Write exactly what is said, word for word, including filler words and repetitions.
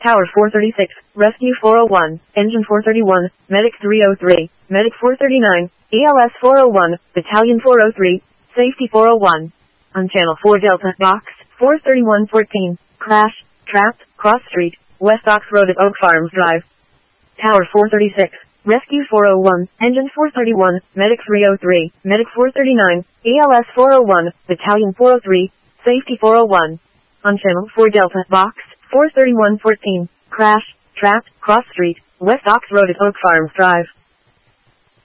Tower four thirty-six, Rescue four oh one, Engine four thirty-one, Medic three oh three, Medic four thirty-nine, E L S four oh one, Battalion four oh three, Safety four oh one. On Channel four Delta, Box four thirty-one fourteen, Crash, Trapped, Cross Street, West Ox Road at Oak Farms Drive. Tower four thirty-six, Rescue four oh one, Engine four thirty-one, Medic three oh three, Medic four thirty-nine, E L S four oh one, Battalion four oh three, Safety four oh one. On Channel four Delta, Box four thirty-one fourteen, Crash, Trapped, Cross Street, West Ox Road at Oak Farms Drive.